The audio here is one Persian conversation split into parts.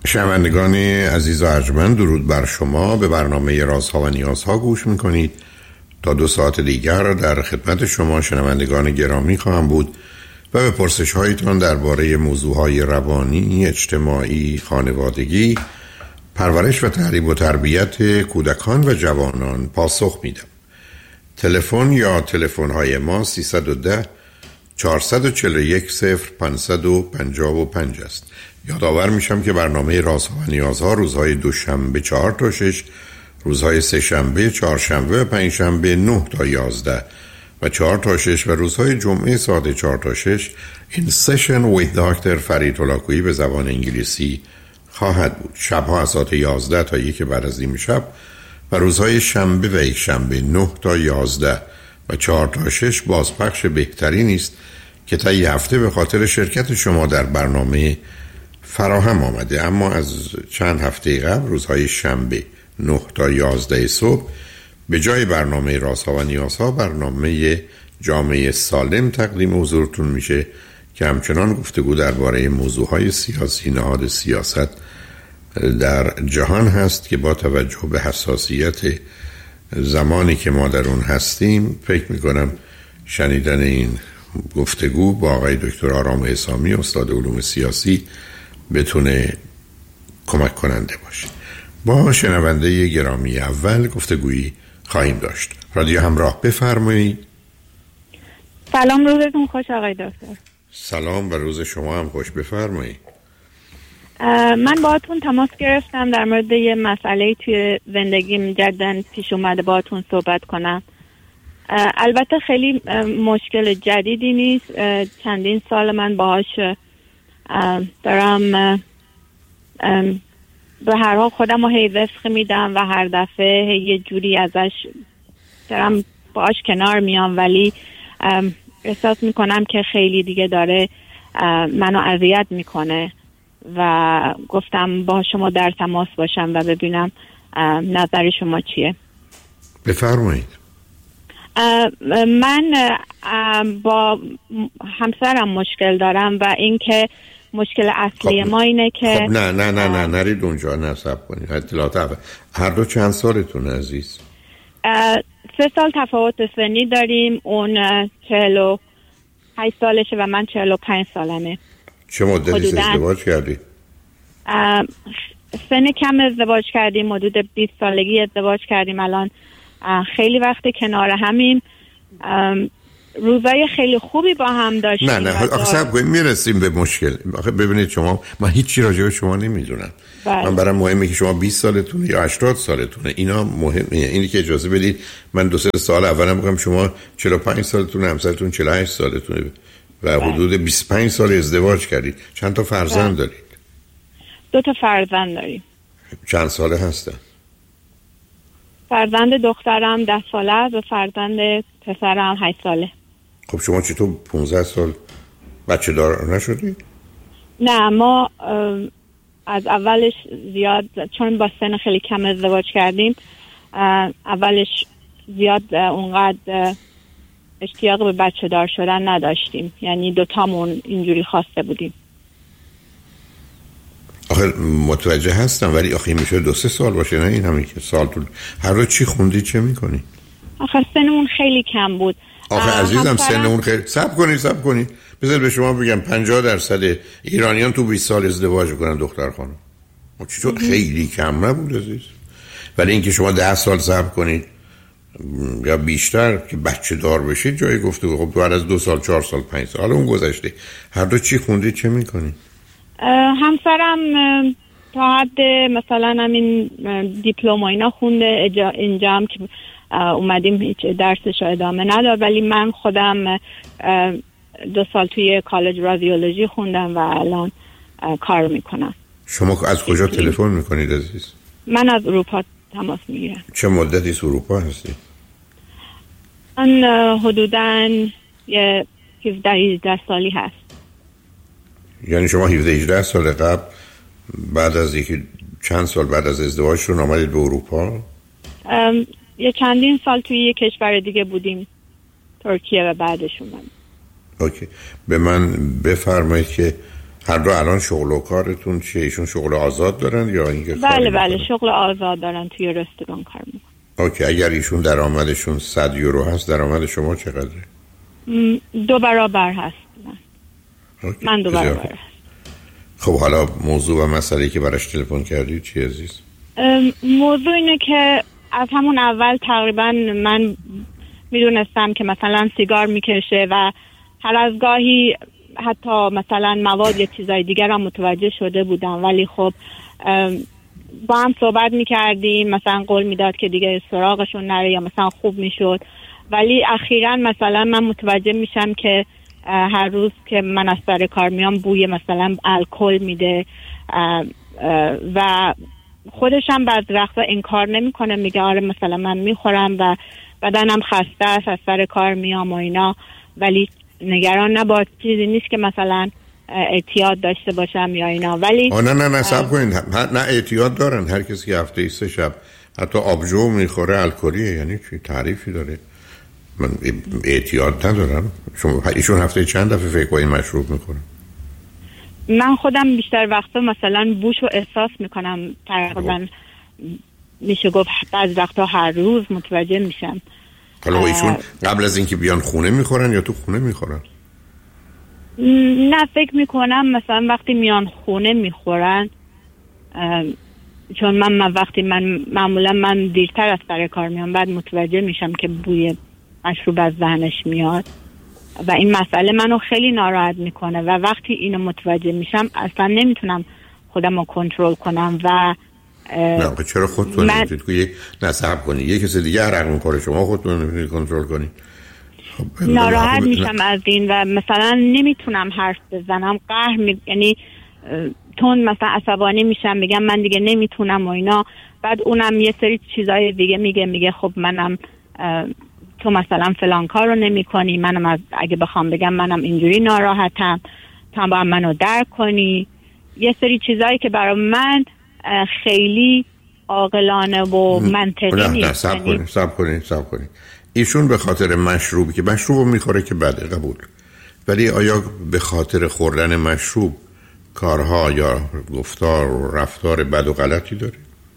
شنوندگان عزیز و ارجمند، درود بر شما. به برنامه رازها و نیازها گوش میکنید. تا 2 ساعت دیگر در خدمت شما شنوندگان گرامی خواهم بود و به پرسش هایتان درباره موضوعهای روانی، اجتماعی، خانوادگی، پرورش و تعلیم و تربیت کودکان و جوانان پاسخ میدم. تلفن یا تلفن های ما 310 441 0555 است. یادآور میشم که برنامه رازها و نیازها روزهای دوشنبه 4 تا 6، روزهای سه‌شنبه، چهارشنبه و پنجشنبه 9 تا 11 و 4 تا 6 و روزهای جمعه ساعت 4 تا 6 این سشن with دکتر فرید هلاکویی به زبان انگلیسی خواهد بود. شبها از ساعت 11 تا 1 بعد از نیم شب و روزهای شنبه و یک شنبه 9 تا 11 و 4 تا 6 بازپخش بهتری است که تا یه هفته به خاطر شرکت شما در برنامه فراهم آمده. اما از چند هفته قبل روزهای شنبه 9 تا 11 صبح به جای برنامه رازها و نیازها برنامه جامعه سالم تقدیم حضورتون میشه که همچنان گفتگو درباره موضوعهای سیاسی، نهاد سیاست در جهان هست که با توجه به حساسیت زمانی که ما در اون هستیم فکر میکنم شنیدن این گفتگو با آقای دکتر آرام حسامی استاد علوم سیاسی بتونه کمک کننده باشه. با شنونده گرامی اول گفتگویی خواهیم داشت. رادیو همراه، بفرمایید. سلام، روزتون خوش آقای دکتر. سلام و روز شما هم خوش، بفرمایید. من باهاتون تماس گرفتم در مورد یه مسئله توی زندگیم جدیداً پیش اومده باهاتون صحبت کنم. البته خیلی مشکل جدیدی نیست، چندین سال من باهاش دارم به هر حال خودم رو هی وفق میدم و هر دفعه یه جوری ازش دارم باهاش کنار میام، ولی احساس میکنم که خیلی دیگه داره منو اذیت میکنه و گفتم با شما در تماس باشم و ببینم نظر شما چیه. بفرمایید. من با همسرم مشکل دارم و این که مشکل اصلی ما اینه که نه نرید اونجا، نصب کنید. اطلاعات هر دو چند سالتون عزیز؟ 3 سال تفاوت سنی داریم. اون 48 سالشه و من 45 سالمه. چه مدتی ازدواج کردید؟ سن کم ازدواج کردیم، حدود 20 سالگی ازدواج کردیم. الان خیلی وقت کنار همیم، روزای خیلی خوبی با هم داشتیم. نه آخه صبر کنید، میرسیم به مشکل. آخه ببینید شما، من هیچی راجع به شما نمیدونم. من برام مهمه که شما 20 سالتونه یا 80 سالتونه، اینا مهمه. اینی که اجازه بدید من 2-3 سال اولم بگم شما 45 سالتونه، همسرتون 48 سالتونه و حدود 25 سال ازدواج کردید. چند تا فرزند دارید؟ 2 تا فرزند داریم. چند ساله هستن؟ فرزند دخترم 10 ساله است و فرزند پسرم 8 ساله. خب شما چطور 15 سال بچه دار نشدید؟ نه، ما از اولش زیاد، چون با سن خیلی کم ازدواج کردیم، اولش زیاد اونقدر اشتیاق به بچه دار شدن نداشتیم. یعنی 2 تامون اینجوری خواسته بودیم. آخه متوجه هستم، ولی آخه میشه 2-3 سال باشه، نه این همین که سال طول. هر رو چی خوندی، چه میکنی؟ آخه سنمون خیلی کم بود. آخه عزیزم سنمون خیلی... صبر کنید بذار به شما بگم 50% ایرانیان تو 20 سال ازدواج میکنن دختر خانم. چطور خیلی کم نبود عزیز؟ ولی اینکه شما 10 سال صبر کنید یا بیشتر که بچه دار بشید جای گفتگو. خب بعد از 2 سال 4 سال 5 سال اون گذشته. هر دو چی خوندید، چه میکنید؟ همسرم تا حد مثلا همین دیپلم و اینا خونده. اینجا هم که اومدیم هیچ درسش ادامه نداد، ولی من خودم 2 سال توی کالج رادیولوژی خوندم و الان کار میکنم. شما از کجا تلفن میکنید عزیز؟ من از اروپا تماس میگیرم. چه مدتی از اروپا هستی؟ من حدوداً 17-18 سالی هست. یعنی شما 17-18 سال قبل بعد از یکی چند سال بعد از ازدواجشون آمدید به اروپا؟ یه چندین سال توی یه کشور دیگه بودیم، ترکیه، و بعدش اومدیم. اوکی. به من بفرمایید که هر دو الان شغل و کارتون چیه؟ ایشون شغل آزاد دارن یا اینکه بله شغل آزاد دارن، توی رستوران کار میکنن. اوکی. اگر ایشون درآمدشون 100 یورو هست، درآمد شما چقدره؟ 2 برابر هست. من 2 برابر هست. خب حالا موضوع و مسئله‌ای که براش تلفن کردی چی عزیز؟ موضوع اینه که از همون اول تقریبا من میدونستم که مثلا سیگار میکشه و هر از گاهی حتی مثلا مواد یا چیزای دیگر هم متوجه شده بودم، ولی خب با هم صحبت میکردیم، مثلا قول میداد که دیگه سراغشون نره یا مثلا خوب میشد، ولی اخیراً مثلا من متوجه میشم که هر روز که من از سر کار میام بوی مثلا الکل میده و خودش هم بعض وقتا انکار نمیکنه، میگه آره مثلا من میخورم و بدنم خسته است، از سر کار میام و اینا، ولی نگران نباش، چیزی نیست که مثلا اعتیاد داشته باشم یا اینا. ولی نه صبر کنید، نه اعتیاد دارن. هر کسی که هفته 3 شب حتی آبجو میخوره الکلیه، یعنی چی تعریفی داره؟ من اعتیاد ندارم. شما ایشون هفته چند دفعه فکر کنید مشروب میخورن؟ من خودم بیشتر وقتا مثلا بوش رو احساس میکنم، تقریبا میشه گفت بعض وقتا هر روز متوجه میشم. حالا ایشون قبل از اینکه بیان خونه میخورن یا تو خونه میخورن؟ نه فکر میکنم مثلا وقتی میان خونه میخورن، چون من وقتی معمولا من دیرتر از سر کار میام، بعد متوجه میشم که بوی مشروب از ذهنش میاد و این مسئله منو خیلی ناراحت میکنه و وقتی اینو متوجه میشم اصلا نمیتونم خودم رو کنترل کنم و نه چرا خودتون نمیتونید که نصب کنی یه کسی دیگه عرق میخوره، شما خودتون نمیتونید کنترل کنی؟ ناراحت میشم از این و مثلا نمیتونم حرف بزنم، یعنی تون مثلا عصبانی میشم، میگم من دیگه نمیتونم و اینا، بعد اونم یه سری چیزای دیگه میگه خب منم تو مثلا فلان کار رو نمی کنی، منم اگه بخوام بگم منم اینجوری ناراحتم، تو هم باید منو درک کنی، یه سری چیزایی که برای من خیلی عاقلانه و منطقی نیست. صبر کنید. ایشون به خاطر مشروبی که مشروب میخوره که بده، قبول، ولی آیا به خاطر خوردن مشروب کارها یا گفتار و رفتار بد و غلطی داره؟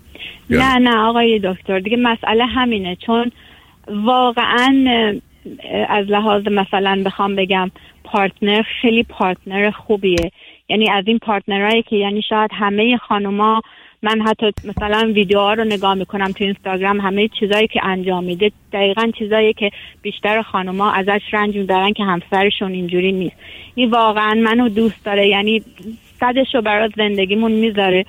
نه آقای دکتر، دیگه مسئله همینه، چون واقعا از لحاظ مثلا بخوام بگم پارتنر خیلی پارتنر خوبیه، یعنی از این پارتنرایی که یعنی شاید همه خانوما، من حتی مثلا ویدیوها رو نگاه میکنم تو اینستاگرام، همه چیزایی که انجام میده دقیقاً چیزایی که بیشتر خانوما ازش رنج میبرن که همسرشون اینجوری نیست. این واقعا منو دوست داره، یعنی صدشو برای زندگیمون میذاره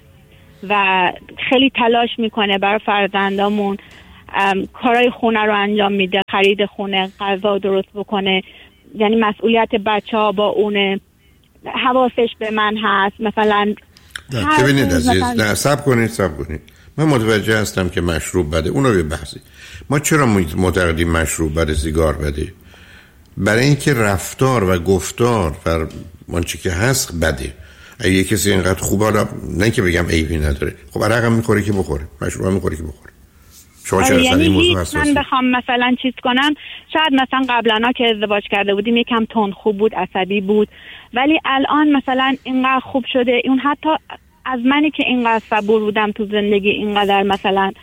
و خیلی تلاش میکنه برای فرزندامون، کارهای خونه رو انجام میده، خرید خونه، غذا درست بکنه، یعنی مسئولیت بچه‌ها با اونه، حواسش به من هست. مثلا ببینید عزیز، نه صبر کنید من متوجه هستم که مشروب بده، اونو به بحثی. ما چرا معتقدیم مشروب بده، سیگار بده؟ برای اینکه رفتار و گفتار و آنچه که هست بده. اگه کسی اینقدر خوبه، حالا نه که بگم عیبی نداره، خب عرق هم میخوره که بخوره، مشروب هم میخوره که بخوره. شما چرا یعنی من بخوام مثلا چیز کنم، شاید مثلا قبلا که ازدواج کرده بودیم یکم تند خوب بود، عصبی بود، ولی الان مثلا اینقدر خوب شده، اون حتی از منی که اینقدر صبور بودم تو زندگی، اینقدر مثلا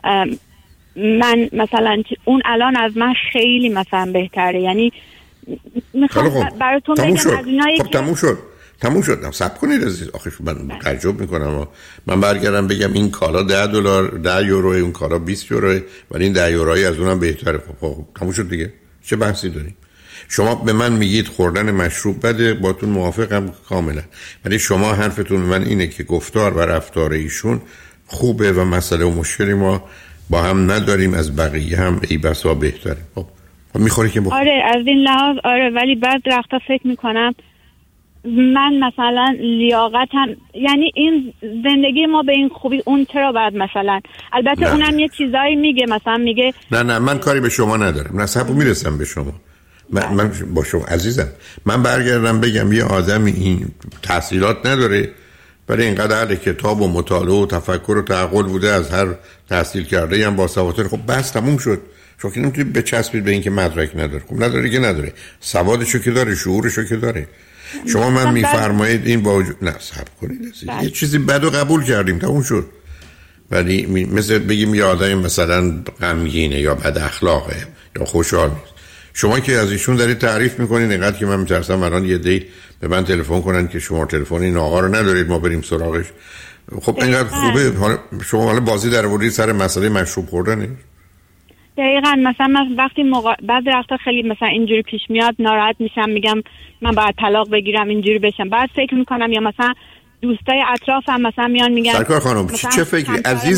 من مثلا اون الان از من خیلی مثلا بهتره، یعنی میخوام براتون بگم از اینایی که تموم شد. صبر کنید عزیز، آخه من تعجب میکنم من برگردم بگم این کالا $10 10 یورو، اون کالا 20 یورو، ولی این 10 یورویی از اونم بهتره. خب تموم شد دیگه، چه بحثی داریم؟ شما به من میگید خوردن مشروب بده، باتون موافقم کاملا، ولی شما حرفتون من اینه که گفتار و رفتار ایشون خوبه و مسئله و مشکلی ما با هم نداریم، از بقیه هم ای بسا بهتره. خب میخوره که بخوره. آره از این لحاظ آره، ولی بعد وقتا فکر میکنم من مثلا لیاقتم، یعنی این زندگی ما به این خوبی، اون چرا بعد مثلا البته نه. اونم یه چیزایی میگه، مثلا میگه نه من کاری به شما ندارم، نصب میرسم به شما. من با شما عزیزم، من برگردم بگم یه آدمی این تحصیلات نداره، برای اینقدر اهل کتاب و مطالعه و تفکر و تعقل بوده، از هر تحصیل کرده هم با سواد، خب بس تموم شد. شما که نمیتونید بچسبید به این که مدرک نداره. خب نداره که نداره، سوادشو که داره، شعورشو که داره. شما من میفرمایید این با وجود نه صبر کنید یه چیزی بد و قبول کردیم تموم شد، ولی مثل بگیم یه آدمی مثلا غمگینه یا بد اخلاقه یا خوشحال نیست، شما که از ایشون دارید تعریف میکنید اینقدر که من میترسم الان یه دی به من تلفن کنن که شما تلفن این آقا رو ندارید ما بریم سراغش. خب اینقدر خوبه شما حالا بازی در آوردید سر مسئله مشروب خوردنه. دقیقاً مثلا من وقتی بعضی وقتا خیلی مثلا اینجوری پیش میاد ناراحت میشم، میگم من باید طلاق بگیرم اینجوری بشم، بعد فکر میکنم یا مثلا دوستای اطرافم مثلا میان میگن سرکار خانم چه فکری؟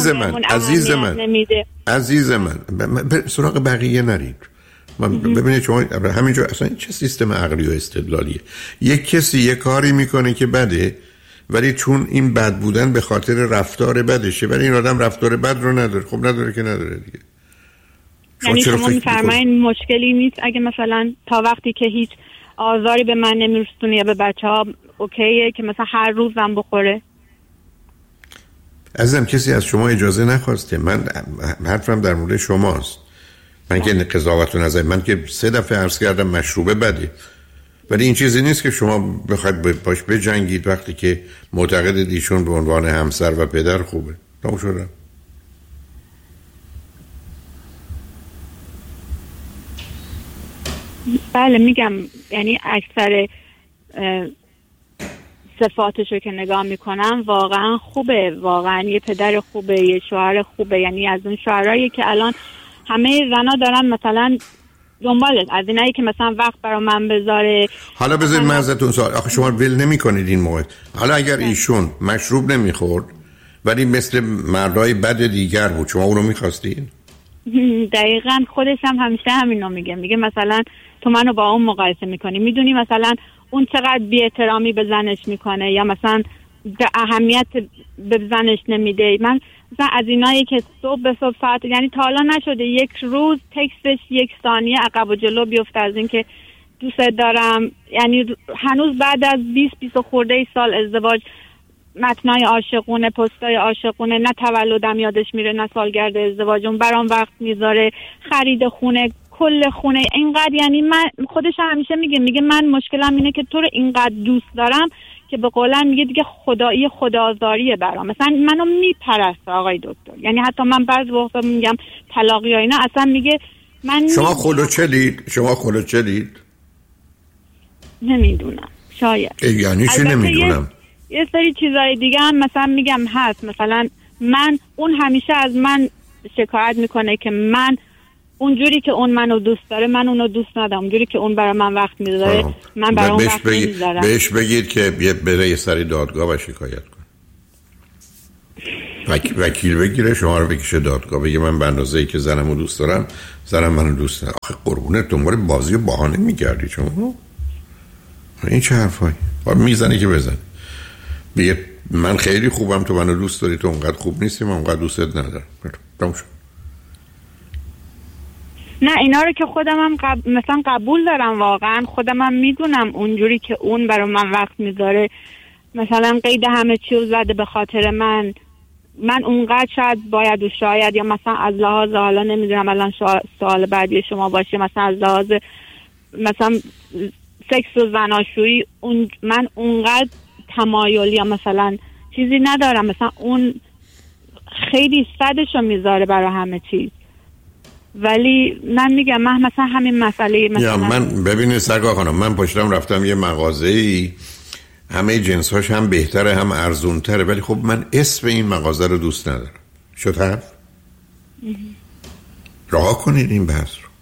عزیز من سراغ بقیه نرید. ببینید شما همینجا اصلا چه سیستم عقلی و استدلالیه؟ یک کسی یک کاری میکنه که بده، ولی چون این بد بودن به خاطر رفتار بدشه، ولی این آدم رفتار بد رو نداره. خب نداره که نداره دیگه. یعنی شما میفرمایین مشکلی نیست اگه مثلا تا وقتی که هیچ آزاری به من نمیرسونه یا به بچه‌ها اوکیه که مثلا هر روزم بخوره؟ عزیزم کسی از شما اجازه نخواسته. من حرفم در مورد شماست. من که قضاوت و نظر، من که 3 دفعه عرض کردم مشروبه بده، ولی این چیزی نیست که شما بخواید باش بجنگید وقتی که معتقدید ایشون به عنوان همسر و پدر خوبه. تموم شد. بله میگم یعنی اکثر صفاتشو که نگاه میکنم واقعا خوبه، واقعا یه پدر خوبه، یه شوهر خوبه، یعنی از اون شوهرایی که الان همه زنا دارن مثلا دنبالت، از اینایی که مثلا وقت برای من بذاره. حالا بذارید من ازتون سوال، آخه شما ول نمی‌کنید این موقع. حالا اگر ایشون مشروب نمیخورد ولی مثل مردای بد دیگر بود، شما اونو می‌خواستید؟ دقیقاً خودش هم همیشه همینو میگه مثلا تو منو با اون مقایسه میکنی، میدونی مثلا اون چقدر بی‌احترامی به زنش میکنه یا مثلا به اهمیت به زنش نمیده. من مثلا از اینایی که صبح به صبح ساعت، یعنی تا حالا نشده یک روز تکستش 1 ثانیه عقب و جلو بیفته از اینکه دوست دارم، یعنی هنوز بعد از 20 خورده سال ازدواج متنای عاشقونه، پستای عاشقونه، نه تولدم یادش میره نه سالگرد ازدواجم برام وقت میذاره، خرید خونه، کل خونه اینقدر، یعنی من خودش همیشه میگه من مشکلم اینه که تو رو اینقدر دوست دارم که به قولن میگه دیگه خدایی خدازاریه برام، مثلا منو میپرسته آقای دکتر. یعنی حتی من بعضی وقتا میگم طلاقی یا اینا اصلا میگه من شما خلوچلید؟ نمیدونم، شاید. یعنی چی نمیدونم؟ یه سری چیزای دیگه هم مثلا میگم هست، مثلا اون همیشه از من شکایت میکنه که من اونجوری که اون منو دوست داره من اونو دوست ندارم، اونجوری که اون برای من وقت میذاره من برای اون وقت نمیذارم. بهش بگید که بره یه سری دادگاه و شکایت کن. وکیل بگیره شما رو بکشه دادگاه، بگه من به اندازه‌ای که زنمو دوست دارم زنم منو دوست نداره. آخه قربونت دنبال بازی و بهانه میگردی شما. این چه حرفایی؟ میزنی که بزن. بگه من خیلی خوبم تو منو دوست داری، تو اونقدر خوب نیستی من اونقدر دوستت ندارم. تموم شد. نه اینا رو که خودم هم مثلا قبول دارم، واقعا خودم هم میدونم اونجوری که اون برای من وقت میذاره، مثلا قید همه چی رو زده به خاطر من اونقدر شاید باید و شاید، یا مثلا از لحاظ حالا نمیدونم الان سوال بعدی شما باشه، مثلا از لحاظ مثلا سکس و زناشویی من اونقدر تمایل یا مثلا چیزی ندارم، مثلا اون خیلی صدشو میذاره برای همه چیز. ولی من میگم من مثلا همین مسئله مثلا من ببینید سرکار خانم، من پشتم رفتم یه مغازه‌ای همه جنس‌هاش هم بهتره هم ارزون‌تره، ولی خب من اسم این مغازه رو دوست ندارم. شد حرف؟ رها کنید این بحث رو.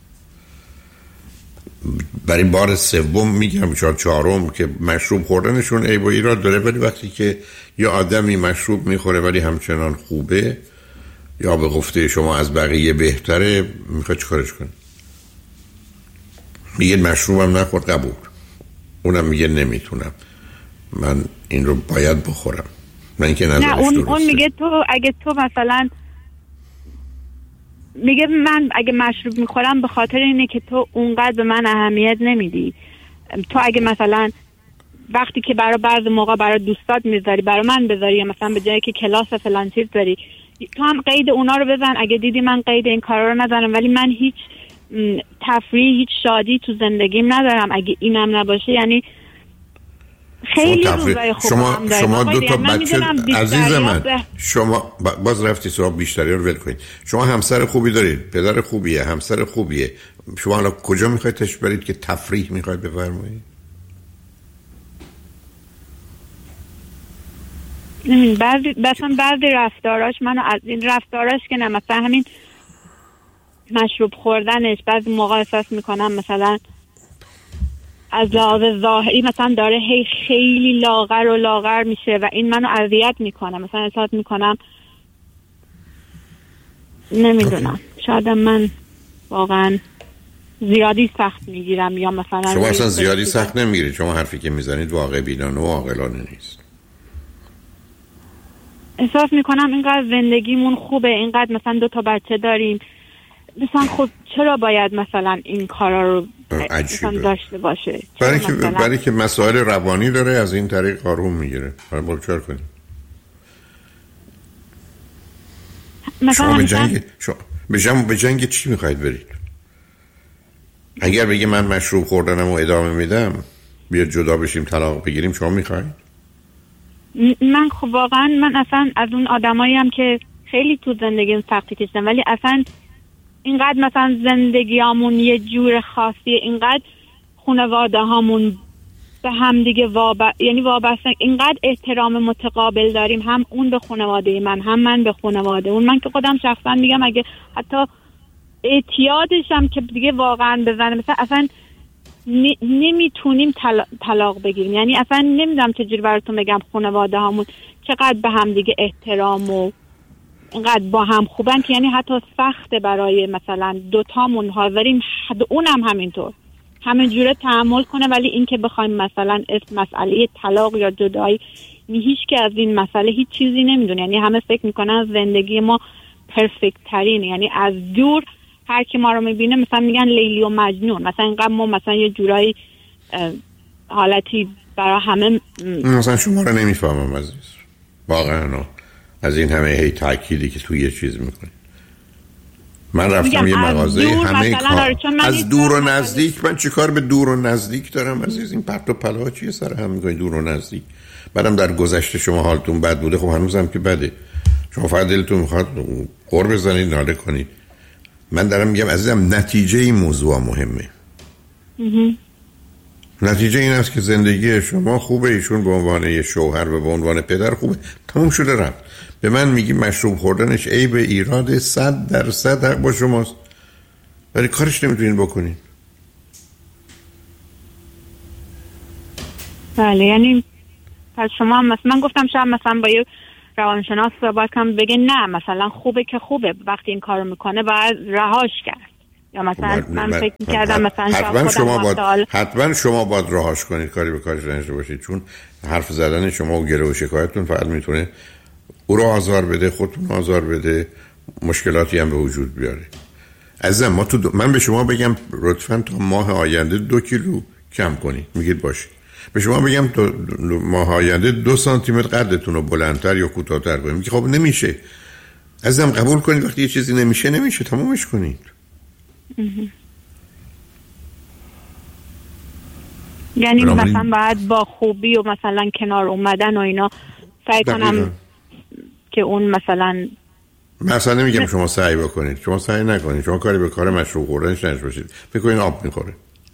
برای بار سوم میگم چهارم که مشروب خوردنشون عیب و ایراد داره، ولی وقتی که یه آدمی مشروب میخوره ولی همچنان خوبه یا به گفته شما از بقیه بهتره، میخواد چیکارش کنه؟ میگه مشروبم نخورد قبول، اونم میگه نمیتونم، من این رو باید بخورم. من که نظرش درسته. اون میگه تو اگه تو مثلا میگه من اگه مشروب میخورم به خاطر اینه که تو اونقدر به من اهمیت نمیدی، تو اگه مثلا وقتی که برای بعض موقع برای دوستات میذاری برای من بذاری، مثلا به جایی که کلاس فلان چیز داری تو هم قید اونا رو بزن. اگه دیدی من قید این کارا رو ندارم ولی من هیچ تفریح هیچ شادی تو زندگیم ندارم، اگه اینم نباشه یعنی خیلی روزای خوب هم داریم. شما دو تا بچه عزیز من، شما باز رفتی سراغ بیشتری رو ول کنید. شما همسر خوبی دارید، پدر خوبیه، همسر خوبیه. شما حالا کجا میخواید تشریف برید که تفریح میخواید بفرمایید؟ بعضی رفتاراش منو از این رفتاراش که نه، مثلا همین مشروب خوردنش بعضی موقع احساس میکنم مثلا از لحاظ ظاهری مثلا داره خیلی لاغر میشه و این منو اذیت میکنه. مثلا احساس میکنم نمیدونم شاید من واقعا زیادی سخت میگیرم یا مثلا شما اصلا زیادی سخت نمیگیرید. شما حرفی که میزنید واقع بینانه و عاقلانه نیست. احساس میکنم اینقدر زندگیمون خوبه، اینقدر مثلا 2 بچه داریم، مثلا خب چرا باید مثلا این کارا رو مثلا داشته باشه؟ برای که مسائل روانی داره، از این طریق آروم میگیره. برای چرا کنیم؟ شما به جنگ چی میخواید برید؟ اگر بگه من مشروب خوردنم و ادامه میدم، بیاد جدا بشیم طلاق بگیریم، شما میخواید؟ من خب واقعا من اصلا از اون آدمایی هم که خیلی تو زندگیم سختی کشیدم، ولی اصلا اینقدر مثلا زندگیامون یه جور خاصیه، اینقدر خانواده هامون به هم دیگه یعنی وابسته، اینقدر احترام متقابل داریم، هم اون به خانواده من هم من به خانواده اون. من که خودم شخصا میگم اگه حتی اعتیادشم که دیگه واقعا بزنه مثلا اصلا نمیتونیم طلاق بگیریم. یعنی اصلا نمیدونم چجوری براتون بگم خانواده هامون چقدر به هم دیگه احترام و اینقدر با هم خوبن که یعنی حتی سخته برای مثلا 2 تامون حاضریم اونم همینطور همین جوره تحمل کنه، ولی این که بخوایم مثلا مسئله طلاق یا جدایی هیچ که از این مسئله هیچ چیزی نمیدونه. یعنی همه فکر میکنن زندگی ما پرفکت ترینه، یعنی از دور هر کی ما رو میبینه مثلا میگن لیلی و مجنون، مثلا اینقدر ما مثلا یه جورایی حالتی برای همه. مثلا شما رو نمیفهمم عزیز واقعا، از این همه هی تأکیدی که توی یه چیز میکنی. من رفتم یه مغازه همه کار از دور و نزدیک. من چه کار به دور و نزدیک دارم عزیز؟ این پرت و پلا چیه سر هم میکنی دور و نزدیک؟ بعدم در گذشته شما حالتون بد بوده، خب هنوزم که بده. شما فقط دلتون میخواد قر بزنید ناله کنید. من دارم میگم عزیزم نتیجه این موضوع مهمه. نتیجه این است که زندگی شما خوبه، ایشون به عنوان یه شوهر و به عنوان پدر خوبه، تموم شده رفت. به من میگی مشروب خوردنش عیب ایراد 100% حق با شماست، ولی کارش نمیتونین بکنین. بله یعنی پس شما من گفتم شاید مثلا با یه روانشناس صحبت کنم بگه نه مثلا خوبه که خوبه، وقتی این کارو میکنه باید رهاش کرد، یا مثلا من فکر می‌کردم مثلا حتما شما باید رهاش کنید، کاری به کارش نشه باشید، چون حرف زدن شما و گله و شکایتتون فقط میتونه او رو آزار بده، خودتون آزار بده، مشکلاتی هم به وجود بیاره. عزیزم من به شما بگم لطفاً تا ماه آینده 2 کیلو کم کنید، میگید باشه. به شما بگم تا ماه آینده 2 سانتیمتر قدتون رو بلندتر یا کوتاه‌تر کنید، میگه خب نمیشه. عزیزم قبول کنید وقتی یه چیزی نمیشه تمومش کنید. یعنی مثلا باید با خوبی و مثلا کنار اومدن و اینا سعی کنم که اون مثلا نمیگم شما سعی بکنید، شما سعی نکنید، شما کاری به کار مشروب خوردنش نشه باشید، فکر کنید آب میخوره.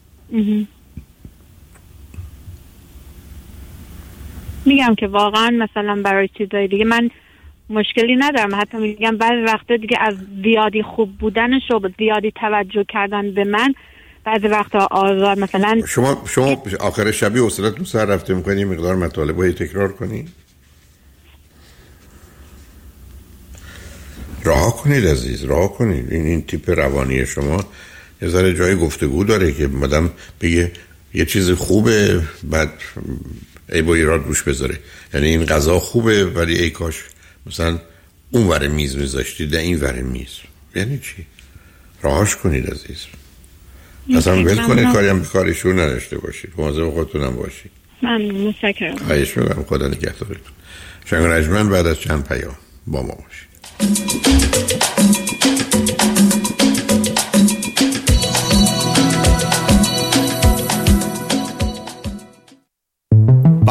میگم که واقعا مثلا برای چیزای دیگه من مشکلی ندارم، حتی میگم بعضی وقتا دیگه از زیادی خوب بودنش و زیادی توجه کردن به من بعضی وقتا آزار مثلا شما آخر شبی حوصله‌تون سر رفته میکنید یه مقدار مطالبه تکرار کنید. رها کنید عزیز، رها کنید. این تیپ روانی شما یه ذره جای گفتگو داره که مدام بگه یه چیز خوبه بعد ای با ایراد روش بذاره. یعنی این غذا خوبه ولی ای کاش مثلا اون ور میز میذاشتی ده این ور میز. یعنی چی؟ راهاش کنید عزیز. اصلا ول کنید، کاری هم به کارشون نداشته باشید، مواظب خودتونم باشید. من متشکرم. خواهش می‌کنم، خدا نگهدارتون. شنگ رجمن بعد از چند پیام با ما باشید.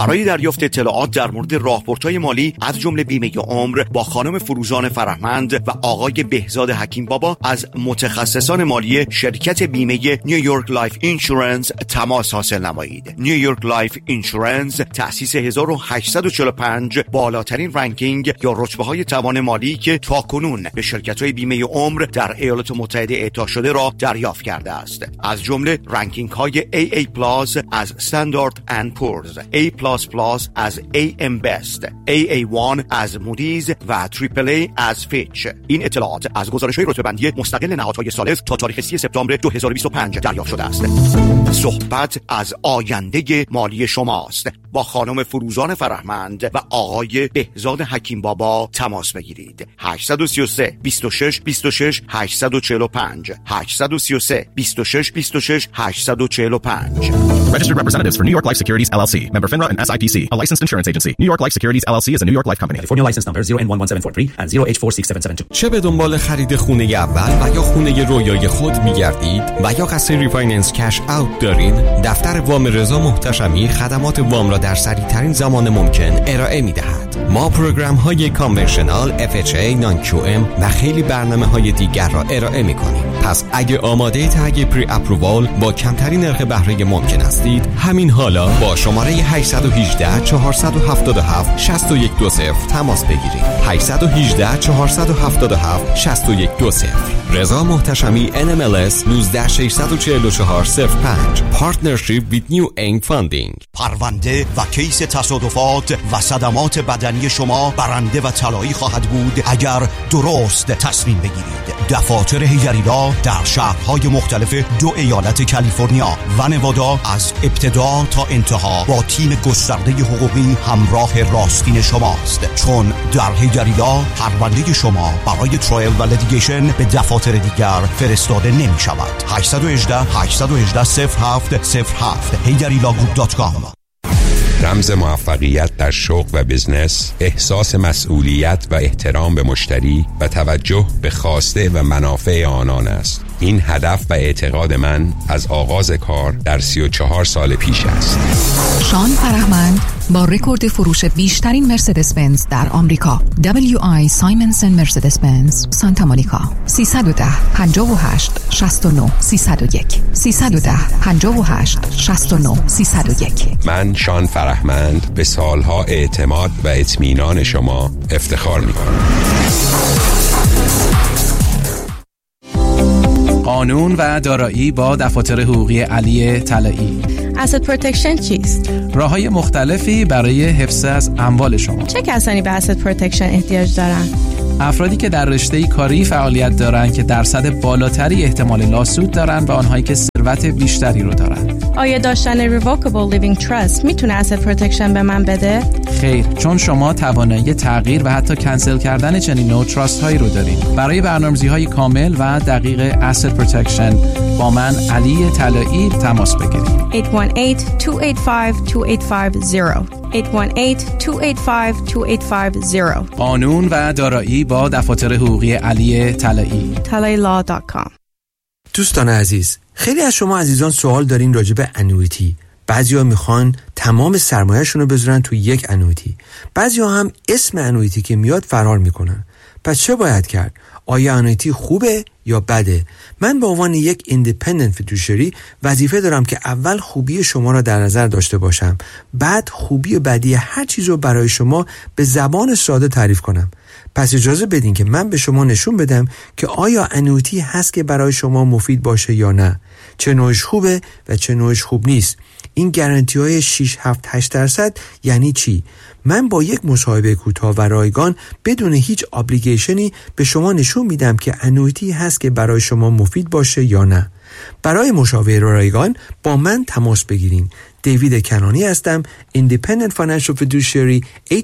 برای دریافت اطلاعات در مورد راهبردهای مالی از جمله بیمه عمر با خانم فروزان فرهمند و آقای بهزاد حکیم بابا از متخصصان مالی شرکت بیمه نیویورک لایف اینشورنس تماس حاصل نمایید. نیویورک لایف اینشورنس تأسیس 1845 بالاترین رنکینگ یا رتبه‌های توان مالی که تاکنون به شرکت‌های بیمه عمر در ایالات متحده اعطا شده را دریافت کرده است. از جمله رنکینگ‌های AA+ از Standard & Poor's، A++ از AM Best، AA1 از مودیز و AAA از فیچ. این اطلاعات از گزارش‌های رتبه‌بندی مستقل نهادهای ثالث تا تاریخ 30 سپتامبر 2025 دریافت شده است. صحبت از آینده مالی شماست. با خانم فروزان فرهمند و آقای بهزاد حکیم بابا تماس بگیرید. 833 26 26 845 833 26 26 845. Registered representatives for New York Life Securities LLC, member FINRA and SIPC, a licensed insurance agency. New York Life Securities LLC is a New York Life company. California license number 0N11743 and 0H46772. چه به دنبال خرید خونه اول و یا خونه رویای خود می‌گردید و یا قصد ریفایننس کش اوت دارین، دفتر وام رضا محتشمی خدمات وام را در سریع‌ترین زمان ممکن ارائه می‌دهد. ما پروگرام‌های کانونشنال، FHA، نان QM و خیلی برنامه‌های دیگر را ارائه می‌کنیم. پس اگه آماده تگ پری اپرووال با کمترین نرخ بهره ممکن هستید، همین حالا با شماره 818 477 6120 تماس بگیرید. 818 477 6120. رضا محتشمی NMLS 1964405. Partnership with New Aim Funding. پرونده و کیس تصادفات و صدمات بدنی شما برنده و طلایی خواهد بود اگر درست تصمیم بگیرید. دفاتر هیجریلا در شهرهای مختلف 2 ایالت کالیفرنیا و نوادا از ابتدا تا انتها با تیم گسترده حقوقی همراه راستین شماست، چون در هیجریلا پرونده شما برای ترایل و لیتیگیشن به دفاتر دیگر فرستاده نمی شود. 818 818 0707 hijarilaGroup.com. رمز موفقیت در شغل و بزنس احساس مسئولیت و احترام به مشتری و توجه به خواسته و منافع آنان است. این هدف و اعتقاد من از آغاز کار در 34 سال پیش است. شان فرهمند با رکورد فروش بیشترین مرسدس بنز در آمریکا، WI سایمنسن مرسدس بنز سانتا مونیکا، 310 58 69 301 310 58 69 301. من شان فرهمند به سالها اعتماد و اطمینان شما افتخار می‌کنم. قانون و دارایی با دفاتر حقوقی علی طلایی. asset protection چیست؟ راه‌های مختلفی برای حفظ از اموال شما. چه کسانی به asset protection احتیاج دارند؟ افرادی که در رشته کاری فعالیت دارند که درصد بالاتری احتمال لاسود دارند و آنهایی که ثروت بیشتری رو دارند. آیا داشتن revocable living trust میتونه asset protection به من بده؟ خیر، چون شما توانایی تغییر و حتی کنسل کردن چنین نوع تراست هایی رو دارید. برای برنامه‌ریزی‌های کامل و دقیق asset protection با من علی طلایی تماس بگیرید. 818-285-2850 818-285-2850. قانون و دارایی با دفاتر حقوقی علی طلایی. talailaw.com. دوستان عزیز، خیلی از شما عزیزان سوال دارین راجع به انویتی. بعضیا میخوان تمام سرمایه‌شون رو بذارن تو یک انویتی. بعضیا هم اسم انویتی که میاد فرار میکنن. پس چه باید کرد؟ آیا انویتی خوبه یا بده؟ من به عنوان یک ایندیپندنت فیدوشری وظیفه دارم که اول خوبی شما را در نظر داشته باشم، بعد خوبی و بدی هر چیز رو برای شما به زبان ساده تعریف کنم. پس اجازه بدین که من به شما نشون بدم که آیا انویتی هست که برای شما مفید باشه یا نه، چه نوعش خوبه و چه نوعش خوب نیست. این گارانتی های 6, 7, 8% یعنی چی؟ من با یک مصاحبه کوتاه و رایگان بدون هیچ ابلیگیشنی به شما نشون میدم که انویتی هست که برای شما مفید باشه یا نه. برای مشاوره رایگان با من تماس بگیرین. دیوید کنانی هستم، Independent Financial Fiduciary. 877-829-9227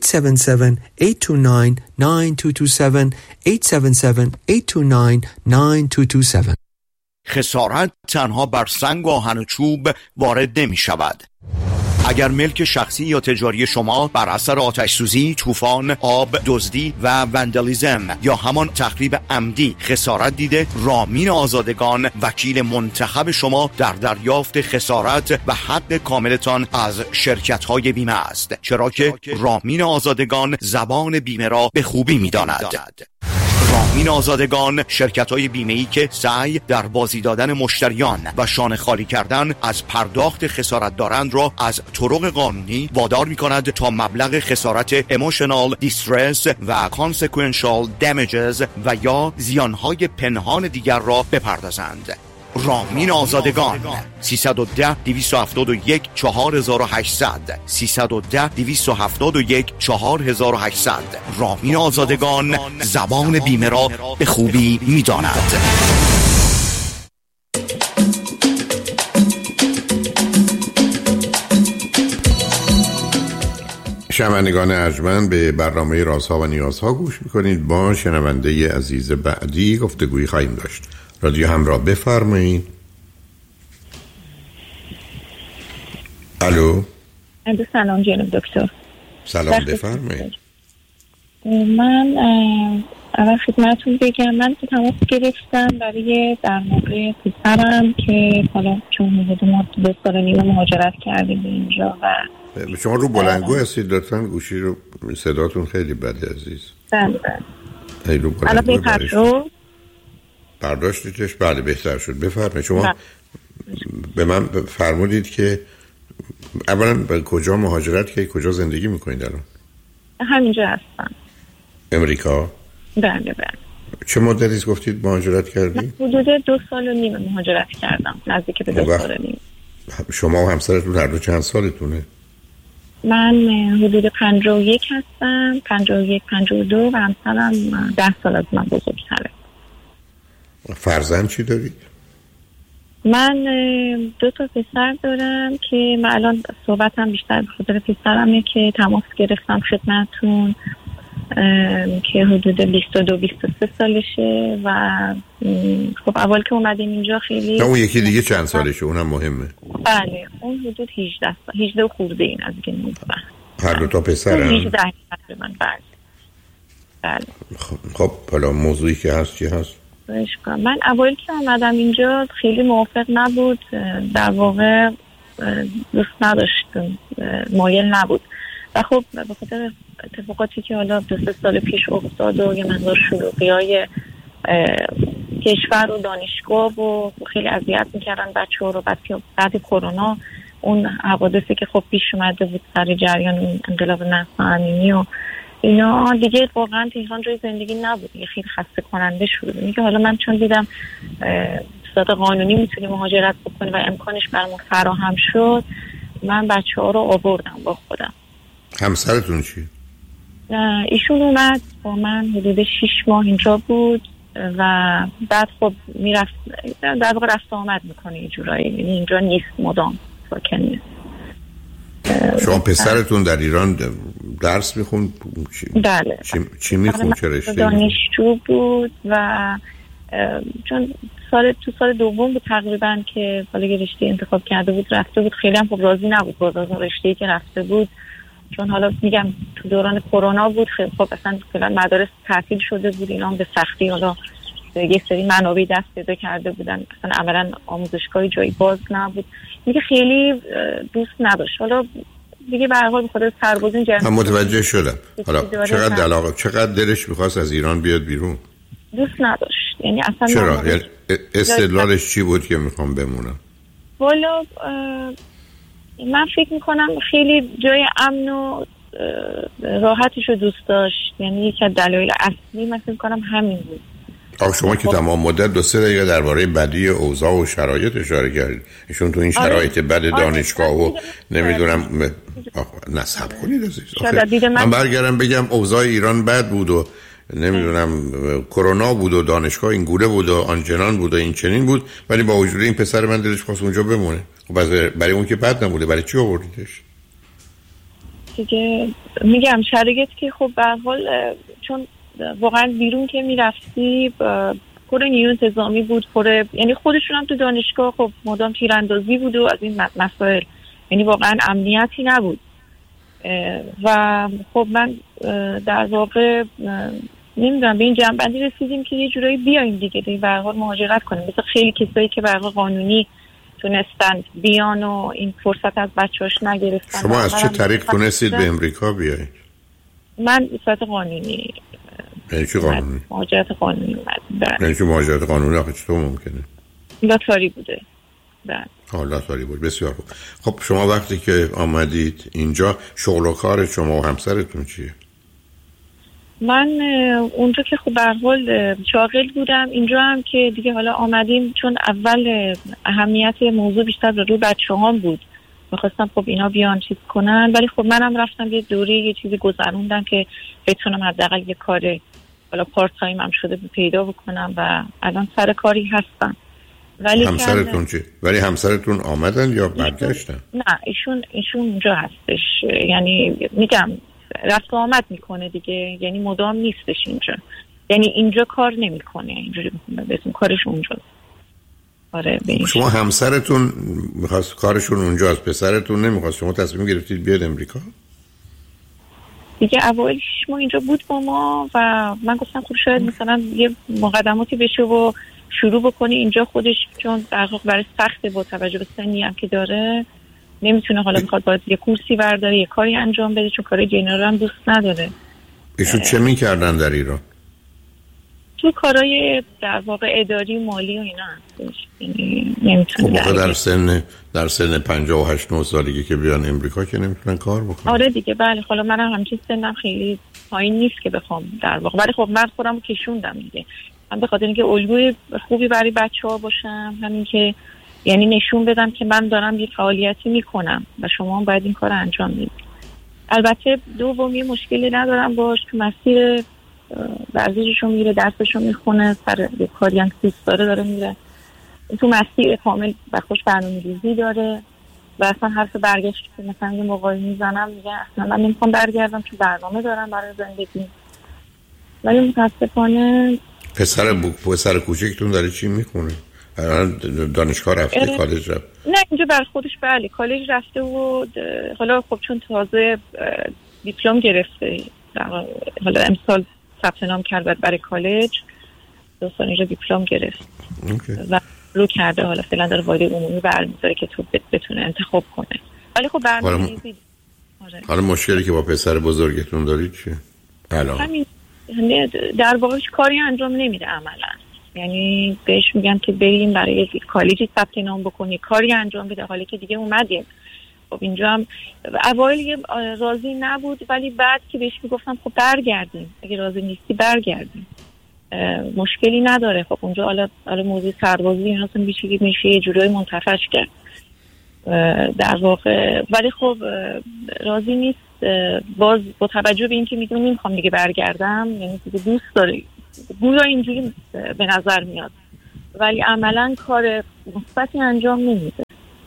877-829-9227. خسارت تنها بر سنگ و آهن و چوب وارد نمی شود. اگر ملک شخصی یا تجاری شما بر اثر آتش سوزی، طوفان، آب، دزدی و وندالیزم یا همان تخریب عمدی خسارت دیده، رامین آزادگان وکیل منتخب شما در دریافت خسارت و حق کاملتان از شرکت‌های بیمه است، چرا که رامین آزادگان زبان بیمه را به خوبی می‌داند. رامین آزادگان شرکت‌های بیمه‌ای که سعی در بازی دادن مشتریان و شانه خالی کردن از پرداخت خسارت دارند را از طرق قانونی وادار می‌کند تا مبلغ خسارت emotional distress و consequential damages و یا زیانهای پنهان دیگر را بپردازند. رامین آزادگان 310-271-4800 310-271-4800. رامین آزادگان زبان بیمه را به خوبی می‌داند. شنوندگان ارجمند، به برنامه رازها و نیازها گوش میکنید. با شنونده عزیز بعدی گفتگویی خواهیم داشت. رادیو همراه، بفرمایید. الو. سلام جناب دکتر. سلام، بفرمایید. من اول خدمتتون بگم، من تماس گرفتم برای در مورد پسرم که حالا چون ما 2 سال و نیم مهاجرت کردیم به اینجا و شما رو بلندگو هستید، لطفاً گوشی رو، صداتون خیلی بده عزیز. بله. الان بهتر شد؟ برداشتیدش؟ بله بهتر شد. بفرمایید. شما به من فرمودید که اولا به کجا مهاجرت کردید، کجا زندگی میکنید الان؟ همینجا هستم. امریکا؟ بله بله. چه مدتی گفتید مهاجرت کردید؟ حدود 2 سال و نیم مهاجرت کردم، نزدیک به 2 سال و نیم. شما و همسرتون هر دو چند سالتونه؟ من حدود 51 هستم، 51 52 و همسرم 10 سال از من بزرگتره. فرزند چی دارید؟ من 2 تا پسر دارم که من الان صحبتم بیشتر به خاطر پسرمه که تماس گرفتم خدمتتون که حدود 22-23 سالشه و خب اول که اومدیم اینجا خیلی اون یکی دیگه چند سالشه؟ اونم مهمه. بله اون حدود 18 خورده این از این موضوع. هر 2 تا پسر هم؟ 18 تقریبا. بله. خب حالا موضوعی که هست چی هست؟ من اول که اومدم اینجا خیلی موافق نبود، در واقع دوست نداشتم، مایل نبود و خب به خاطر اتفاقاتی که حالا 2-3 سال پیش افتاد و یه مقدار شلوغی‌های کشور و دانشگاه و خیلی اذیت می‌کردن بچه‌ها رو، بعد کرونا اون حوادثی که خب پیش اومده بود سر جریان انقلاب نسل امینی و اینا دیگه واقعا تهران جای زندگی نبود، خیلی خسته کننده شد. میگه حالا من چون دیدم صورت قانونی میتونیم مهاجرت بکنیم و امکانش برامون فراهم شد، من بچه‌ها رو آوردم با خودم. همسرتون چی؟ ایشون اومد با من حدود 6 ماه اینجا بود و بعد خب میرفت در واقع رفت آمد میکنه یه جورایی، یعنی اینجا نیست، مدام ساکن نیست. شما پسرتون در ایران درس میخوند؟ بله. چی میخوند؟ چه رشته؟ دانشجو بود و چون تو سال دوم بود تقریبا که حالا یه رشته انتخاب کرده بود رفته بود، خیلی هم خب راضی نبود با رشته‌ای که رفته بود، چون حالا میگم تو دوران کرونا بود، خب اصلا کلا مدارس تعطیل شده بود، اینا هم به سختی حالا یه سری منابع دست پیدا کرده بودن، اصلا عملاً آموزشگاهی جایی باز نبود، میگه خیلی دوست نداشت. حالا دیگه به هر حال بخاطر سربازین من متوجه شدم. حالا چقدر دلش می‌خواست از ایران بیاد بیرون؟ دوست نداشت، یعنی اصلا. چرا؟ استدلالش چی بود که میخوام بمونم؟ والا من فکر میکنم خیلی جای امن و راحتشو دوست داشت، یعنی یکی از دلایل اصلی من فکر میکنم همین بود. شما که تمام مدت 2-3 دقیقه درباره بدی اوضاع و شرایط اشاره کردید، ایشون تو این شرایط بد دانشگاه و نمیدونم نصب کنید عزیز. من برگردم بگم اوضاع ایران بد بود و نمیدونم کرونا بود و دانشگاه این گونه بود و آنچنان بود و این چنین بود، ولی با وجود این پسر من دلش خواست اونجا بمونه. خب برای اون که بد نبوده، برای چی آوردیدش؟ دیگه میگم شرایطی که خب به هر حال چون واقعا بیرون که میرفتی پر نیرو انتظامی بود، یعنی خودشون هم تو دانشگاه خب مدام تیراندازی بود و از این مسائل، یعنی واقعا امنیتی نبود. و خب من در واقع نمیدونم به این جنبندی رسیدیم که یه جورایی بیایم دیگه به هر حال مهاجرت کنیم، مثل خیلی کسایی که به هر حال قانونی تونستن بیان و این فرصت از بچه‌هاش نگرفتن. شما از چه طریق تونستید به امریکا بیایید؟ من به صورت قانونی. یعنی چی قانونی؟ مهاجرت قانونی اومدم. یعنی چی مهاجرت قانونی؟ آخه چطور ممکنه؟ لاتاری بوده. لاتاری بود. بسیار خوب. خب شما وقتی که آمدید اینجا شغل و کار شما و همسرتون چیه؟ من اونجا که خب به هر حال شاغل بودم، اینجا هم که دیگه حالا آمدیم چون اول اهمیت موضوع بیشتر روی بچه‌هام بود، می‌خواستم خب اینا بیان چیز کنن، ولی خب منم رفتم یه دوره یه چیزی گذروندم که بتونم حداقل یه کار حالا پارت تایم هم شده پیدا بکنم و الان سر کاری هستم. ولی همسرتون چی؟ ولی همسرتون آمدن یا برگشتن؟ نه ایشون اونجا هستش، یعنی میگم رفت و آمد میکنه دیگه، یعنی مدام نیستش اینجا، یعنی اینجا کار نمیکنه، اینجوری میکنه بهتون کارش اونجاست. آره شما همسرتون میخواست کارشون اونجاست، پسرتون نمیخواست، شما تصمیم گرفتید بیاد امریکا؟ دیگه اوایلش ما اینجا بود با ما و من گفتم خب شاید مثلا یه مقدماتی بشه و شروع بکنه اینجا خودش، چون در واقع برای سخته با توجه به سنی هم که داره نمیتونه، حالا میخواد باید یه کورسی برداره یه کاری انجام بده، چون کار جنرال هم دوست نداره. ایشون چه میکردن در ایران؟ تو کارهای در واقع اداری مالی و اینا هستش، یعنی نمیتونه در سن 58-9 سالگی که بیان امریکا که نمیتونن کار بکنن. آره دیگه بله، حالا منم همچین سنم خیلی پایین نیست که بخوام در واقع، ولی خب من خودم کشوندم دیگه، من به خاطر اینکه الگوی خوبی برای بچه‌ها باشم، همین که یعنی نشون بدم که من دارم یه فعالیتی میکنم و شما هم باید این کار انجام بدید. البته دومی مشکلی ندارم باش، تو مسیر ورزششو میره، درسشو میخونه، سر کاری هم دوست داره میره، تو مسیر کامل و خوش برنامه‌ریزی داره و اصلا حرف برگشت که مثلا یه موقعی میزنم میگه اصلا من نمیخوام برگردم، تو برنامه دارم برای زندگی. ولی متاسفانه پسر کوچکتون داره چی میخونه؟ دانشگاه رفته؟ کالج رفته؟ نه اینجا بر خودش بله کالج رفته و حالا خب چون تازه دیپلم گرفته، حالا امسال ثبت نام کرد برای کالج، 2 سال اینجا دیپلم گرفت و رو کرده، حالا فعلا داره وارد عمومی برمی‌داره که تو بتونه انتخاب کنه. ولی خب برنامه‌ریزی. حالا مشکلی که با پسر بزرگتون دارید چیه؟ همین در واقعش کاری انجام نمیده عملاً، یعنی بهش میگم که بریم برای کالجی ثبت نام بکنی، کاری انجام بده، حالا که دیگه اومدیم. خب اینجا هم اوایل راضی نبود، ولی بعد که بهش میگفتم خب برگردیم، اگه راضی نیستی برگردیم، مشکلی نداره. خب اونجا حالا موضوع سربازی اینا میشه یه جورایی منتفش کرد در واقع، ولی خب راضی نیست. باز با توجه به اینکه میگم نمیخوام دیگه برگردم، یعنی دیگه دوست داره، گویا اینجوری به نظر میاد، ولی عملا کار مثبتی انجام نمیده.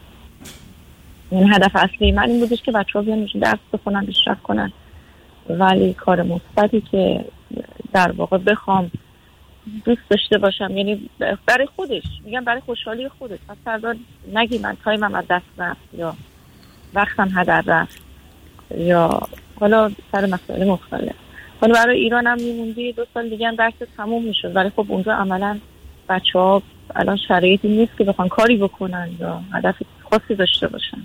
یعنی هدف اصلی من این بودش که بچه‌ها بیان درس بخونن، پیشرفت کنن، ولی کار مثبتی که در واقع بخوام دوست داشته باشم، یعنی برای خودش، میگم برای خوشحالی خودش، مثلا نگی من تایمم از دست رفت یا وقتم هدر رفت یا حالا سر مسائل مختلف. حالا برای ایران هم میموندی 2 سال دیگه هم درس تموم میشد، ولی خب اونجا عملا بچه‌ها الان شرایطی نیست که بخوان کاری بکنن یا هدف خاصی داشته باشن.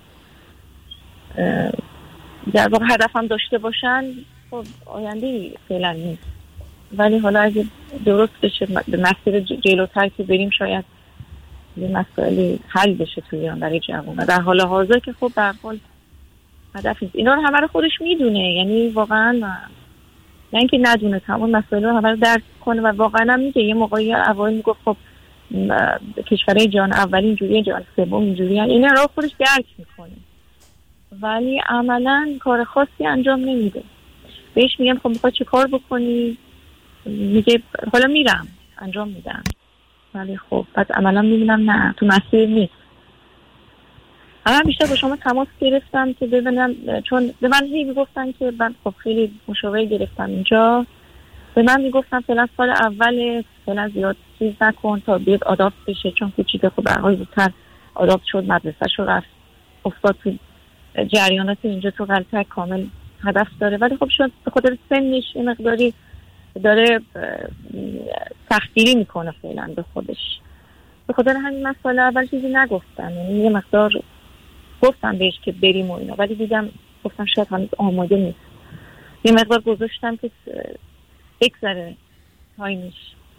در واقع هدفم داشته باشن خب آینده فعلا نیست، ولی حالا اگه درست بشه به مسیر جلوتر که بریم شاید یه مسئله حل بشه توی ایران برای جوان‌ها. در حال حاضر که خب به هر حال هدف نیست. اینا رو همه رو خودش میدونه، یعنی واقعا نه اینکه ندونه، تمام مسائل رو همه رو درک کنه و واقعا هم میگه. یه موقعی اول میگفت خب کشورهای جهان اول اینجوریه، جهان سوم اینجوریه، اینا رو خودش درک میکنه ولی عملا کار خاصی انجام نمیده. بهش میگم خب میخواد چه کار بکنی؟ میگه حالا میرم انجام میدم، ولی خب بعد عملا میبینم نه تو مسیر نیست. من بیشتر با شما تماس گرفتم که ببینم، چون به من هی میگفتن که من خب خیلی مشاوره گرفتم اینجا، به من میگفتن فعلا سال اول فعلا زیاد چیز نکن تا بیاد آداپت بشه، چون کوچیکه خب به هر حال زودتر آداپت شد، مدرسه شو رفت، افتاد تو جریانات اینجا تو قلتک کامل هدف داره، ولی خب شاید به خاطر سنش این مقداری داره تخدیری میکنه فعلا به خودش. به خاطر همین مسئله اول چیزی نگفتم، یعنی یه مقدار گفتم بهش که بریم و اینا، ولی دیدم گفتم شاید هنوز آماده نیست. یه مقدار گذاشتم که بگذره تایمش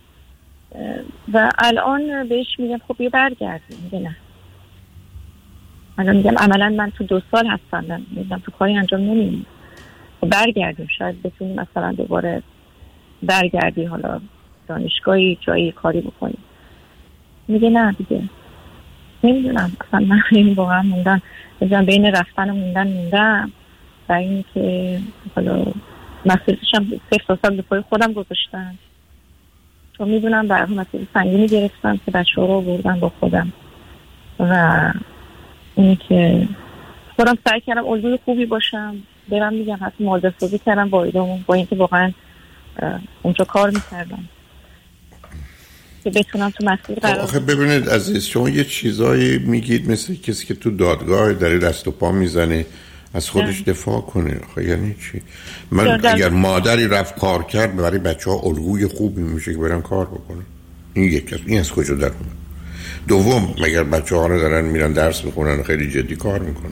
و الان بهش میگم خب یه برگردیم. میگه نه. الان میگم عملا من تو 2 سال هستم، میگم تو کاری انجام نمیدیم، خب برگردیم شاید بتونیم مثلا دوباره برگردی حالا دانشگاهی جایی کاری بکنیم. میگه نه دیگه نمیدونم اصلا من این واقعا موندم بین رفتن و موندم و این که حالا مسئولیتش هم 3 سال به پای خودم گذاشتم، چون میدونم برای مسئله سنگینی گرفتم که بچه ها رو بردم با خودم و اینی که خودم سعی کردم الگوی خوبی باشم، برم میگم حتی مادر سازی کردم واریدامون با اینکه واقعا اونجا کار میکردم که بتونم تو مسیر قرار. آخه ببینید عزیز، شما یه چیزایی میگید مثل کسی که تو دادگاه داره دست و پا میزنه از خودش دفاع کنه. آخه یعنی چی؟ من اگر مادری رفت کار کرد برای بچه ها الگوی خوبی میشه که برن کار بکنه. این از کجا در اومد؟ دوم مگر بچه ها رو دارن میرن درس میخونن خیلی جدی کار میکنن؟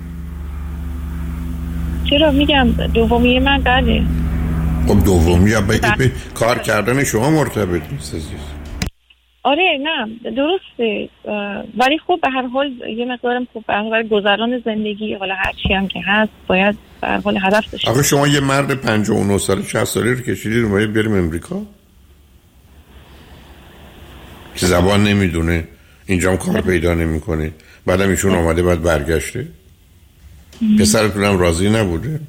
چرا میگم دومی من بله. خب دومی به کار کردن شما مرتبط نیست عزیز. آره نه درسته، ولی خب به هر حال یه مقدارم خب به هر حال گذران زندگی حالا هر چی هم که هست باید به هر حال هدف داشته. آخه شما یه مرد 59 ساله 60 ساله رو کشیدید و باید بریم امریکا که زبان نمیدونه، اینجا هم کار پیدا نمیکنه، بعدم ایشون آمده بعد برگشته. پسرتون هم راضی نبوده؟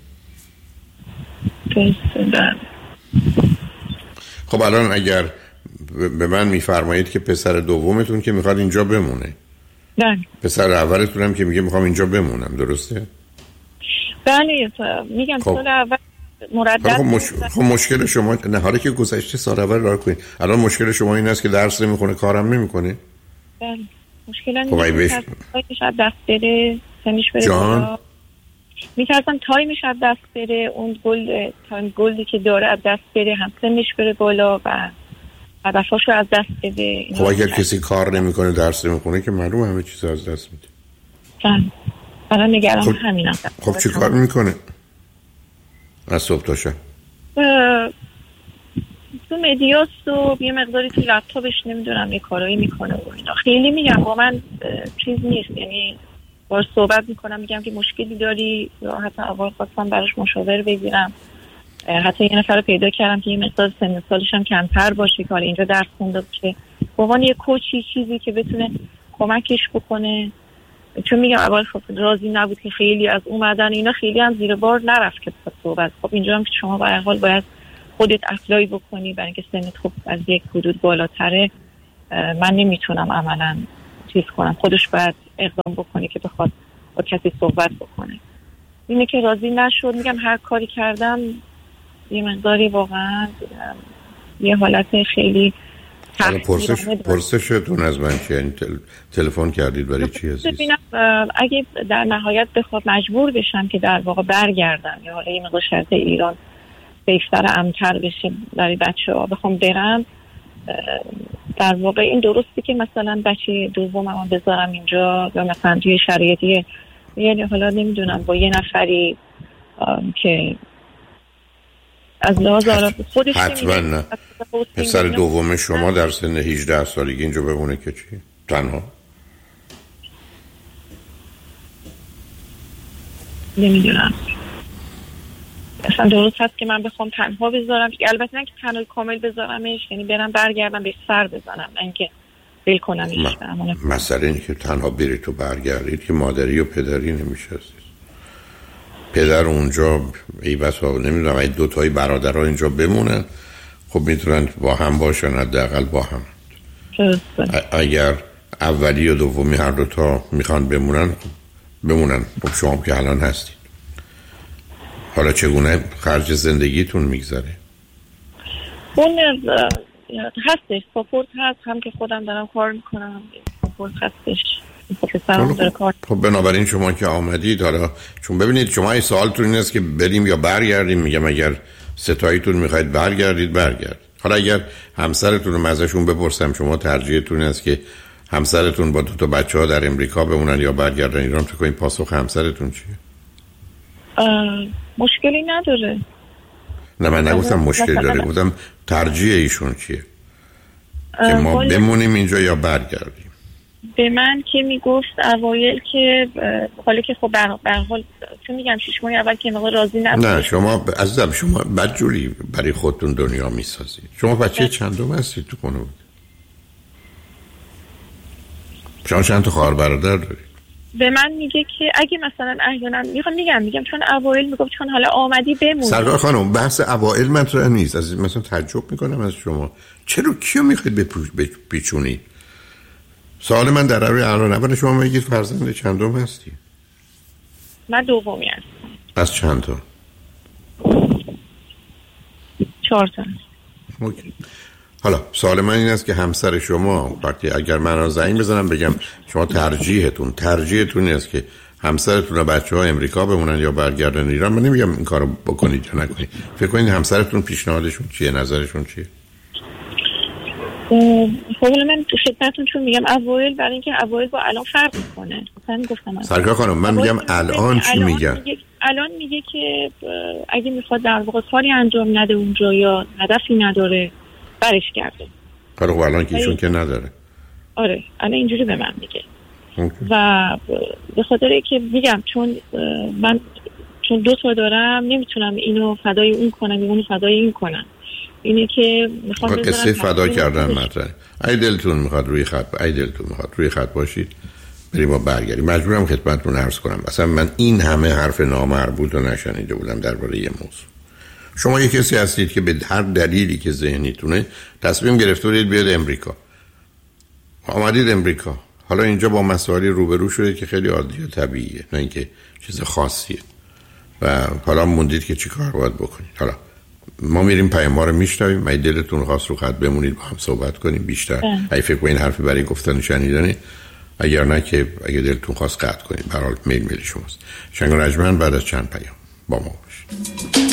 خب الان اگر به من میفرمایید که پسر دومتون که میخواد اینجا بمونه، بله، پسر اولتون هم که میگه میخوام اینجا بمونم، درسته؟ بله میگم سال اول مردد. خب مشکل شما نه، حالا که گذشته سال اول راه کنید، الان مشکل شما این است که درس نمیخونه کارم نمیکنه. بله مشکل اینه که دست بره، سنش بره جان میترسم تایمش از دست بره، اون گلدی که داره از دست بره، هم سنش بره بالا و هدفاشو از دست بده. خب اگر کسی کار نمیکنه درس نمیکنه که معلومه همه چیز از دست میده. الان نگران همینم. خب چی کار میکنه از صبح تا شب؟ تو مدیاست و یه مقداری تو لپتاپش نمیدونم یه کارایی میکنه و اینا. خیلی میگم با من چیز نیست، یعنی باهاش صحبت میکنم میگم که مشکلی داری یا حتی اول خواستم براش مشاوره بگیرم، حتی یه نفر رو پیدا کردم که یه مقدار سن سالش هم کمتر باشه که حالا اینجا درس خونده باشه، به عنوان یه کوچی چیزی که بتونه کمکش بکنه. چون میگم اول خب راضی نبود که خیلی از اومدن اینا خیلی هم زیر بار نرفت که صحبت. خب اینجا هم که شما به هر حال باید خودت اپلای بکنی برای اینکه سنت خب از یک حدود بالاتره، من نمیتونم عملاً چیز کنم، خودش باید اقدام بکنه که بخواد با کسی صحبت بکنه. اینه که راضی نشد. میگم هر کاری کردم یه مقداری واقعا یه حالت خیلی پرسشتون از من چیه؟ یعنی تلفن کردید برای چی عزیز؟ اگه در نهایت بخواد مجبور بشم که در واقع برگردم یا حالا یه مقدار شرط ایران بیشتر امتر بشه برای بچه ها بخوام برم، در واقع این درستی که مثلا بچه دومم بذارم اینجا یا مثلا توی شرایطی یعنی حالا نمیدونم با یه نفری که از لحاظ خودش حتما نه. پسر دوم شما در سن 18 سالگی اینجا بمونه که چی؟ تنها؟ نمیدونم اصلا درست هست که من بخوام تنها بذارم، البته نه که تنها کامل بذارمش، یعنی برم برگردم بهش سر بزنم، نه اینکه ول کنمش. مسئله اینه که تنها بری تو برگردید که مادری و پدری نمیشه. پدر اونجا ای بسا نمیدونم ای دوتایی برادرها اینجا بمونن، خب میتونن با هم باشن، حداقل با هم. اگر اولی و دومی هر دوتا میخوان بمونن. خب شما که الان هستید، حالا چگونه خرج زندگیتون میگذره؟ اون هستش، ساپورت هست، هم که خودم دارم کار میکنم، ساپورت هستش. پسرم داره کار. خب بنابراین شما که آمدید، حالا چون ببینید شما این سوالتون این است که بریم یا برگردیم. میگم اگر ستاییتون میخواید برگردید. حالا اگر همسرتون رو ازشون بپرسم شما ترجیحتون است که همسرتون با 2 بچه‌ها در امریکا بمونن یا برگردن ایران، فکر کنید پاسخ همسرتون چیه؟ مشکلی نداره. نه من نگفتم مشکلی داره، گفتم ترجیح ایشون چیه که ما بمونیم اینجا یا برگردیم. به من که میگفت اوایل که حالا که خب به هر حال چون میگم 6 ماه اول که موقع راضی نبود. نه شما عزیزم شما بدجوری برای خودتون دنیا میسازید. شما بچه چندم هستید تو خانواده؟ شما چند تا خواهر برادر دارید؟ به من میگه که اگه مثلا احیانا میگم چون اوایل میگفت چون حالا آمدی بمونی. سرکار خانم بحث اوایل مطرح نیست. مثلا تعجب میکنم از شما چرا کیو میخواید بپیچونید؟ سوال من در روی الان اول شما میگید فرزند چندم هستی؟ من دومی هستم. از چند تا؟ 4 تا. حالا سوال من این است که همسر شما وقتی اگر من زنگ بزنم بگم شما ترجیحتون این است که همسرتون و بچه‌ها امریکا بمونن یا برگردن ایران، من نمیگم این کارو بکنید یا نکنید. فکر کنید همسرتون پیشنهادشون چیه، نظرشون چیه؟ خب من خدمتتون چون میگم اوایل برای اینکه اوایل با الان فرق میکنه. مثلا گفتم سرکار خانم من میگم الان چی میگن؟ الان میگه که اگه میخواد در واقع کاری انجام نده اونجا یا هدفی نداره برش کرده. خب الان که ایشون که نداره. آره الان اینجوری به من میگه. و به خاطر که میگم چون من 2 تا دارم نمیتونم اینو فدای اون کنم اونو فدای این کنم. اینه که میخوام بذارم قصه فدا کردن مطرحه. ای دلتون میخواد روی خط باشید بریم و برگردیم. مجبورم خدمتتون عرض کنم مثلا من این همه حرف نامربوط رو نشنیده بودم درباره یه موضوع. شما یه کسی هستید که به هر دلیلی که ذهنیتونه تصمیم گرفتید بیاد امریکا. آمدید امریکا. حالا اینجا با مسائلی روبرو شدید که خیلی عادی و طبیعیه، نه اینکه چیز خاصیه. و حالا موندید که چیکار باید بکنید. حالا ما میریم پیام رو میشنویم. اگه دلتون خواست رو خط بمونید با هم صحبت کنیم بیشتر. اگه فکر کنید حرفی برای گفتن شنیدنه، اگر نه که اگه دلتون خواست قطع کنید. به هر حال میل شماست. شنگ و رجمن بعد از چند پیام با ما باشید.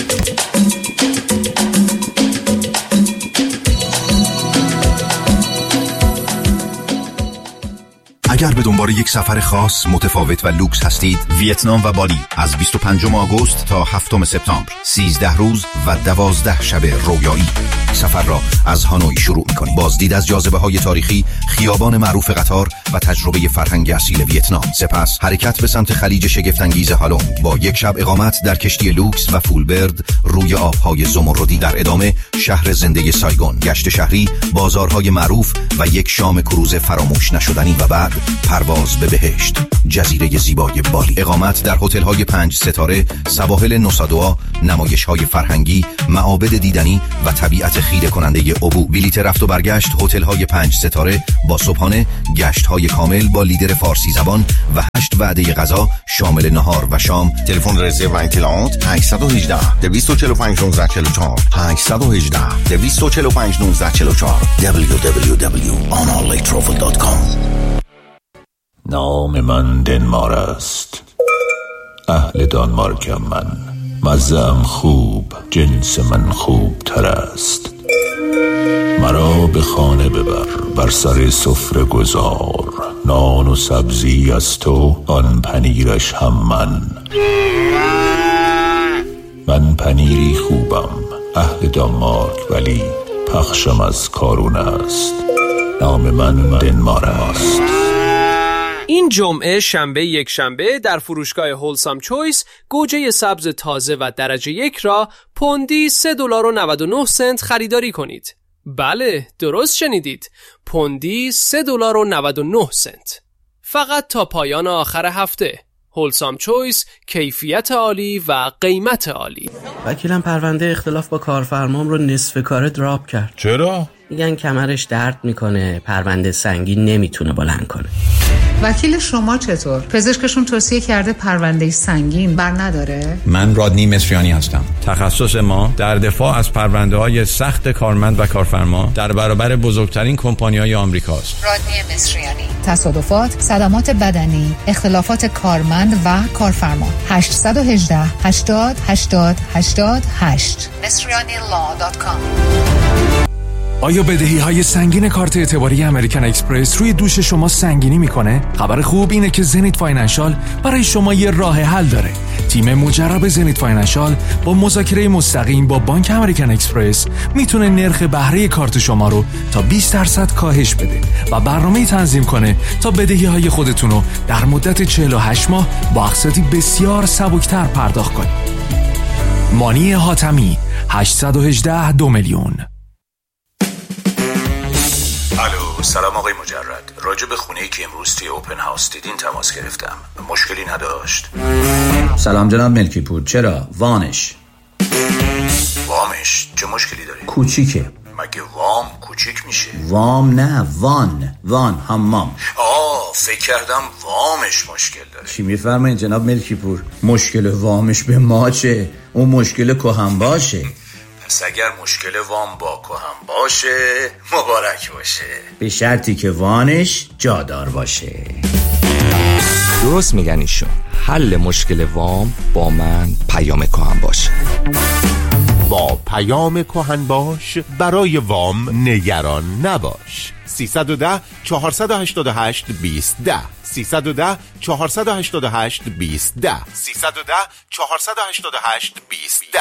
اگر به دنبال یک سفر خاص، متفاوت و لوکس هستید، ویتنام و بالی از 25 آگوست تا 7 سپتامبر 13 روز و 12 شب رویایی. سفر را از هانوی شروع می‌کنیم. بازدید از جاذبه‌های تاریخی، خیابان معروف قطار و تجربه فرهنگ اصیل ویتنام. سپس حرکت به سمت خلیج شگفت‌انگیز هالونگ با یک شب اقامت در کشتی لوکس و فولبرد روی آب‌های زمردی. در ادامه شهر زنده سایگون، گشت شهری، بازارهای معروف و یک شام کروز فراموش نشدنی و بعد پرواز به بهشت، جزیره زیبای بالی. اقامت در هتل‌های 5 ستاره، سواحل نوسادوا، نمایش‌های فرهنگی، معابد دیدنی و طبیعت خیره کننده ابو. بلیت رفت و برگشت هتل‌های 5 ستاره با صبحانه، گشت‌های کامل با لیدر فارسی زبان و 8 وعده غذا شامل نهار و شام. تلفن رزرو و اطلاعات 818 245 1944 818 245 1944 www.ononlitravel.com. نام من دنمار است، اهل دانمارکم من، مزه‌ام خوب، جنس من خوب تر است. مرا به خانه ببر، بر سر سفره گذار، نان و سبزی از تو، آن پنیرش هم من پنیری خوبم، اهل دانمارک ولی پخشم از کارون است. نام من دنمار است. این جمعه شنبه یک شنبه در فروشگاه هولسام چویس گوجه سبز تازه و درجه 1 را پوندی $3.99 خریداری کنید. بله درست شنیدید، پوندی $3.99 فقط تا پایان آخر هفته. هولسام چویس، کیفیت عالی و قیمت عالی. وکیلم پرونده اختلاف با کارفرمام رو نصف کار دراپ کرد. چرا؟ میگن کمرش درد میکنه، پرونده سنگین نمیتونه بلند کنه. وکیل شما چطور؟ پزشکشون توصیه کرده پرونده سنگین بر نداره؟ من رادنی مصریانی هستم. تخصص ما در دفاع از پرونده‌های سخت کارمند و کارفرما در برابر بزرگترین کمپانی‌های آمریکاست. رادنی مصریانی. تصادفات، صدمات بدنی، اختلافات کارمند و کارفرما. 818 80 80 88 مصریanilaw.com. آیا بدهی‌های سنگین کارت اعتباری امریکن اکسپرس روی دوش شما سنگینی میکنه؟ خبر خوب اینه که زنیت فاینانشال برای شما یه راه حل داره. تیم مجرب زنیت فاینانشال با مذاکره مستقیم با بانک امریکن اکسپرس میتونه نرخ بهره کارت شما رو تا 20% کاهش بده و برنامه‌ای تنظیم کنه تا بدهی‌های خودتون رو در مدت 48 ماه با اقساطی بسیار سبکتر پرداخت کنید. مانی حاتمی 818 2 میلیون. الو، سلام آقای مجرد. راجع به خونه‌ای که امروز توی اوپن هاوس دیدین تماس گرفتم. مشکلی نداشت؟ سلام جناب ملکی پور. چرا؟ وامش چه مشکلی داره؟ کوچیکه. مگه وام کوچیک میشه؟ وام نه، وان حمام. فکر کردم وامش مشکل داره. چی میفرمایید جناب ملکی پور؟ مشکل وامش به ما چه؟ اون مشکل کهن باشه. پس اگر مشکل وام با کهن باشه مبارک باشه، به شرطی که وانش جادار باشه. درست میگن ایشون. حل مشکل وام با من پیام کهن باشه. با پیام کهن باش برای وام نگران نباش. 310 488 2010 310 488 2010 310 488 2010.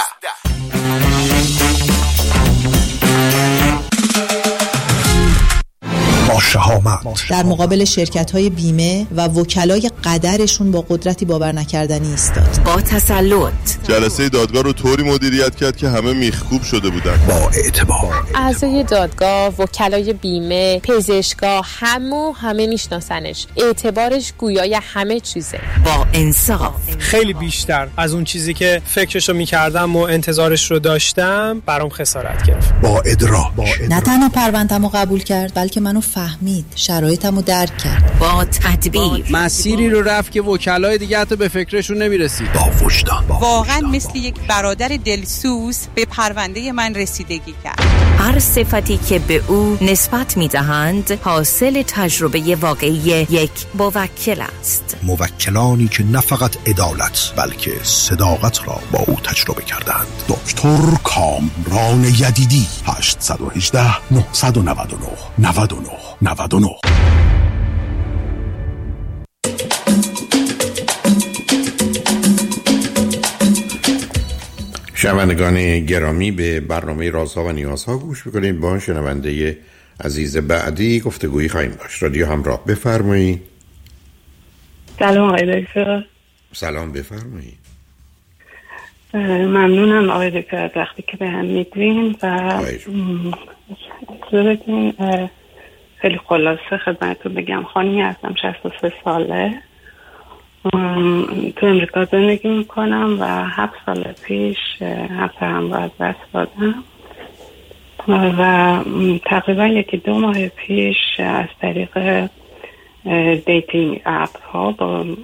با شهامت در مقابل شرکت‌های بیمه و وکلای قدرشون با قدرتی باور نکردنی ایستاد. با تسلط جلسه دادگاه رو طوری مدیریت کرد که همه میخکوب شده بودن. با اعتبار اعضای دادگاه، وکلای بیمه، پزشکا همه میشناسنش. اعتبارش گویای همه چیزه. با انصاف، خیلی بیشتر از اون چیزی که فکرشو میکردم و انتظارش رو داشتم برام خسارت گرفت. با ادراک نه تنها پرونده‌مو قبول کرد بلکه منو فهمید، شرایطمو درک کرد. با تدبیر مسیری رو رفت که وکلای دیگه حتی به فکرشون نمیرسید. با وجدان واقعا مثل یک برادر دلسوز به پرونده من رسیدگی کرد. هر صفتی که به او نسبت میدهند حاصل تجربه واقعی یک موکل است. موکلانی که نه فقط عدالت بلکه صداقت را با او تجربه کردند. دکتر کامران یدیدی 818 999 99 99. شنوندگان گرامی، به برنامه رازها و نیازها گوش میکنید. با شنونده عزیز بعدی گفتگویی خواهیم داشت. رادیو همراه، بفرمایید. سلام آقای دکتر. سلام، بفرمایید. ممنونم آقای دکتر از وقتی که به هم میدین و بتونین خیلی خلاصه خدمتتون بگم. خانمی هستم، 63 ساله، تو امریکا زندگی میکنم و 7 سال پیش همسرم رو از دست دادم و تقریبا 1-2 ماه پیش از طریق دیتینگ اپ ها با